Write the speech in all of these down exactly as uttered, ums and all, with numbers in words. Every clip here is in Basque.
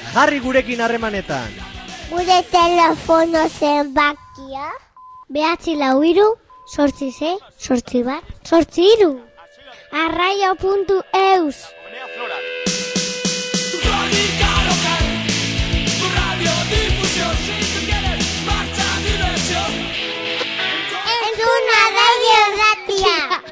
Jarri gurekin harremanetan. Gure telefono zenbakia behatzi lau hiru, zortzi sei, zortzi bat, zortzi hiru. Arraio puntu eus. Entzuna radio irratia.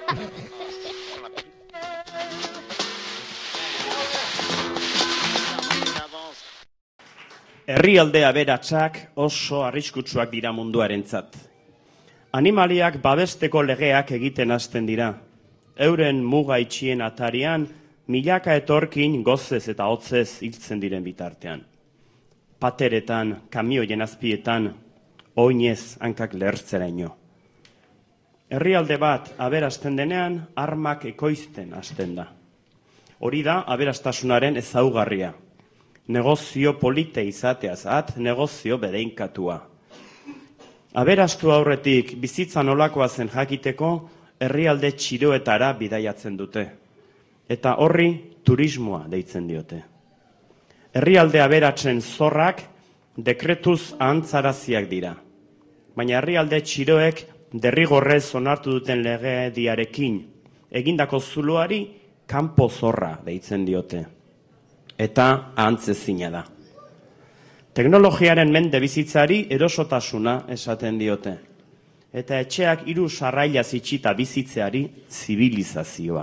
Herrialde aberatsak oso arriskutsuak dira munduarentzat. Animaliak babesteko legeak egiten hasten dira. Euren muga itxien atarian, milaka etorkin gozez eta hotzez hiltzen diren bitartean. Pateretan, kamioien azpietan, oinez hankak lehertzeraino. Herrialde bat aberasten denean, armak ekoizten hasten da. Hori da aberastasunaren ezaugarria. Negozio polite izateaz at, negozio bere인katua. Aberastu aurretik bizitza nolakoa zen jakiteko, herrialde txiroetara bidaiatzen dute. Eta horri turismoa deitzen diote. Herrialde aberatzen zorrak dekretuz ahantzaraziak dira. Baina herrialde txiroek derrigorrez onartu duten legediarekin egindako zuloari kanpo zorra deitzen diote. Eta ahantzezina da. Teknologiaren mende bizitzari erosotasuna esaten diote. Eta etxeak hiru sarrailaz itxita bizitzeari zibilizazioa.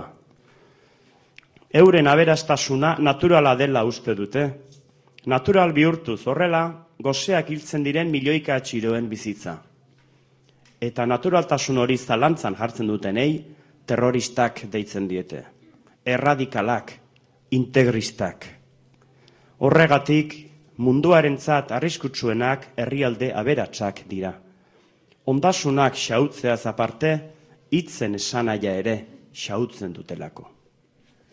Euren aberastasuna naturala dela uste dute. Natural bihurtuz horrela, goseak hiltzen diren milioika txiroen bizitza. Eta naturaltasun hori zalantzan jartzen dutenei, terroristak deitzen diete. Erradikalak, integristak. Horregatik, munduarentzat arriskutsuenak herrialde aberatsak dira. Ondasunak xautzeaz aparte, hitzen esanaia ere xautzen dutelako.